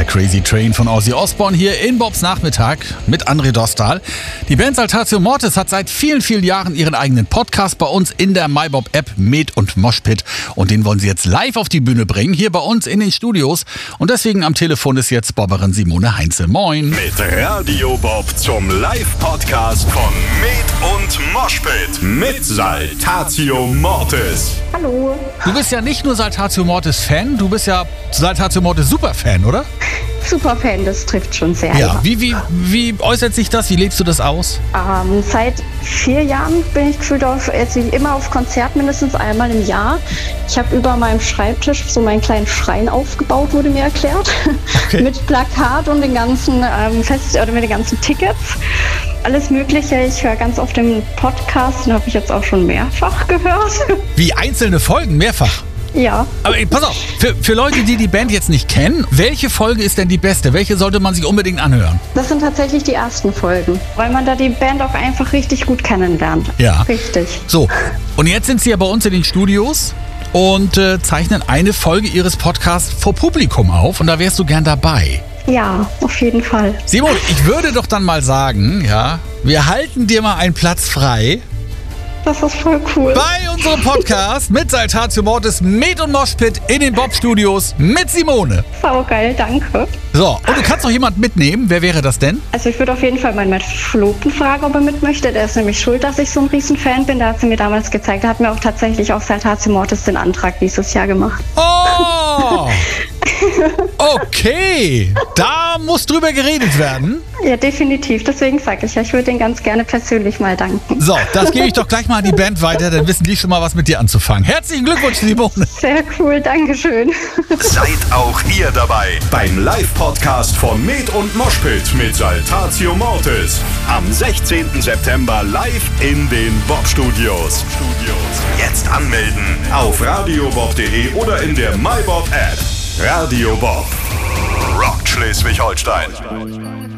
Crazy Train von Ozzy Osbourne hier in Bobs Nachmittag mit André Dostal. Die Band Saltatio Mortis hat seit vielen, vielen Jahren ihren eigenen Podcast bei uns in der MyBob-App Med und Moshpit. Und den wollen sie jetzt live auf die Bühne bringen, hier bei uns in den Studios. Und deswegen am Telefon ist jetzt Bobberin Simone Heinze. Moin. Mit Radio Bob zum Live-Podcast von Med und Moshpit mit Saltatio Mortis. Hallo. Du bist ja nicht nur Saltatio Mortis-Fan, du bist ja Saltatio Mortis-Super-Fan, oder? Superfan, das trifft schon sehr. Ja, wie äußert sich das? Wie lebst du das aus? Seit 4 Jahren bin ich gefühlt immer auf Konzert, mindestens einmal im Jahr. Ich habe über meinem Schreibtisch so meinen kleinen Schrein aufgebaut, wurde mir erklärt. Okay. Mit Plakat und den ganzen mit den ganzen Tickets. Alles Mögliche. Ich höre ganz oft den Podcast, den habe ich jetzt auch schon mehrfach gehört. Wie einzelne Folgen? Mehrfach? Ja. Aber pass auf, für Leute, die die Band jetzt nicht kennen, welche Folge ist denn die beste? Welche sollte man sich unbedingt anhören? Das sind tatsächlich die ersten Folgen, weil man da die Band auch einfach richtig gut kennenlernt. Ja. Richtig. So, und jetzt sind sie ja bei uns in den Studios und zeichnen eine Folge ihres Podcasts vor Publikum auf und da wärst du gern dabei. Ja, auf jeden Fall. Simon, ich würde doch dann mal sagen, ja, wir halten dir mal einen Platz frei. Das ist voll cool. Bei unserem Podcast mit Saltatio Mortis, Med und Moshpit in den Bob-Studios mit Simone. Saugeil, danke. So, und du kannst noch jemanden mitnehmen. Wer wäre das denn? Also ich würde auf jeden Fall meinen Verlobten fragen, ob er mit möchte. Der ist nämlich schuld, dass ich so ein Riesenfan bin. Da hat sie mir damals gezeigt. Er hat mir auch tatsächlich auf Saltatio Mortis den Antrag dieses Jahr gemacht. Oh! Okay, da muss drüber geredet werden. Ja, definitiv. Deswegen sage ich ja, ich würde ihn ganz gerne persönlich mal danken. So, das gebe ich doch gleich mal an die Band weiter, dann wissen die schon mal was mit dir anzufangen. Herzlichen Glückwunsch, Simone. Sehr cool, Dankeschön. Seid auch ihr dabei beim Live-Podcast von Med und Moshpit mit Saltatio Mortis. Am 16. September live in den Bob-Studios. Jetzt anmelden auf radiobob.de oder in der MyBob-App. Radio Bob. Rockt Schleswig-Holstein.